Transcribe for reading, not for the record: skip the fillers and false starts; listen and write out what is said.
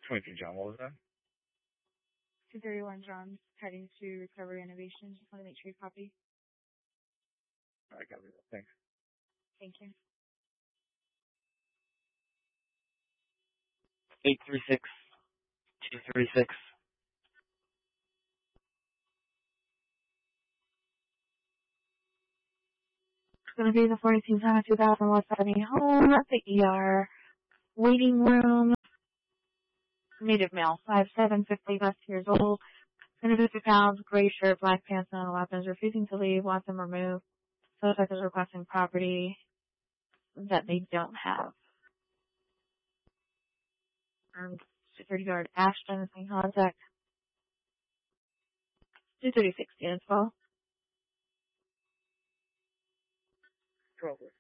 23 John, what was that? 231 John, heading to Recovery Innovation. Just want to make sure you copy. All right, copy that. Thanks. Thank you. 836 236. It's going to be the 42-2000 West Avenue home at the ER waiting room. Native male, 5'7", 50 plus years old, 150 pounds, gray shirt, black pants, no weapons, refusing to leave, wants them removed. Suspect is requesting property that they don't have. Security guard Ashton is in contact. 236 as well. 12.